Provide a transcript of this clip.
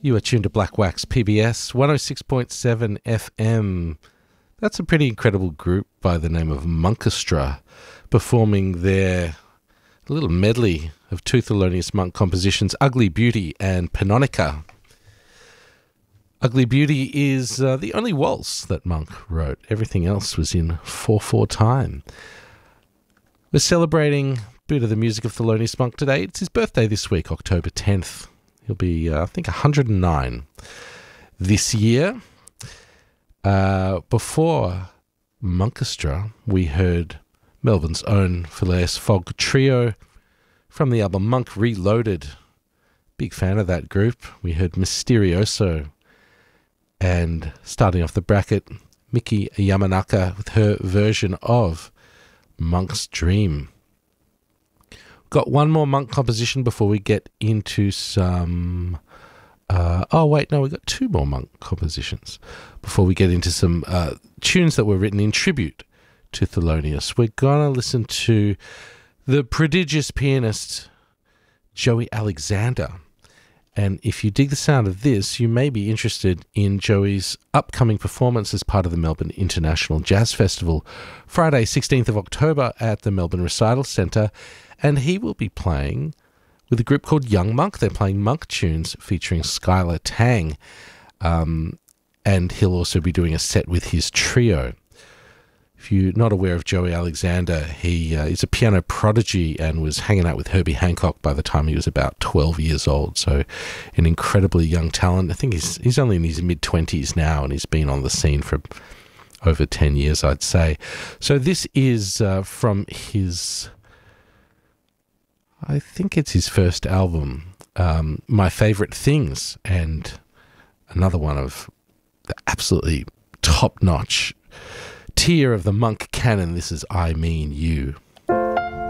You are tuned to Black Wax PBS 106.7 FM. That's a pretty incredible group by the name of Monkestra, performing their little medley of two Thelonious Monk compositions, Ugly Beauty and Pannonica. Ugly Beauty is the only waltz that Monk wrote. Everything else was in 4/4 time. We're celebrating a bit of the music of Thelonious Monk today. It's his birthday this week, October 10th. He'll be, I think, 109 this year. Before Monkestra, we heard Melbourne's own Phileas Fogg Trio from the album Monk Reloaded. Big fan of that group. We heard Mysterioso. And starting off the bracket, Miki Yamanaka with her version of Monk's Dream. Got one more Monk composition before we get into some... we got two more Monk compositions before we get into some tunes that were written in tribute to Thelonious. We're going to listen to the prodigious pianist Joey Alexander. And if you dig the sound of this, you may be interested in Joey's upcoming performance as part of the Melbourne International Jazz Festival, Friday, 16th of October at the Melbourne Recital Centre. And he will be playing with a group called Young Monk. They're playing Monk tunes featuring Skylar Tang. And he'll also be doing a set with his trio. If you're not aware of Joey Alexander, he is a piano prodigy and was hanging out with Herbie Hancock by the time he was about 12 years old. So an incredibly young talent. I think he's only in his mid-20s now, and he's been on the scene for over 10 years, I'd say. So this is from his... I think it's his first album, My Favorite Things, and another one of the absolutely top-notch tier of the Monk canon. This is I Mean You.